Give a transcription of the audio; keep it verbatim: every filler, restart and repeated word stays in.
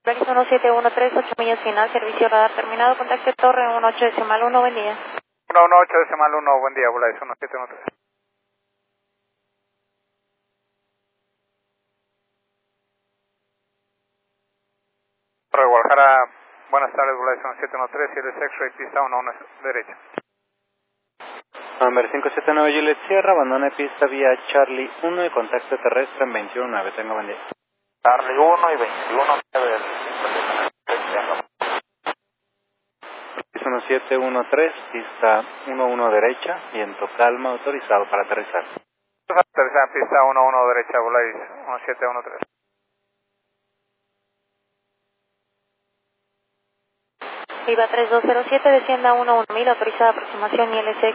Volaris uno siete uno tres, ocho millas final, servicio radar terminado, contacto torre uno ocho decimal uno, buen día. uno uno ocho decimal uno, buen día, Volaris uno siete uno tres. Torre Guadalajara, buenas tardes, Volaris uno siete uno tres, y el X-Ray pista uno uno derecha. Number cinco siete nueve Juliet Sierra, abandone pista vía Charlie uno y contacto terrestre en veintiuno nueve, tenga buen día. Charlie uno y veintiuno nueve. uno siete uno tres, pista uno uno derecha, viento calma, autorizado para aterrizar. Aterrizar pista uno uno derecha, Volaris uno siete uno tres. Viva tres dos cero siete, descienda uno uno mil, autorizada aproximación I L C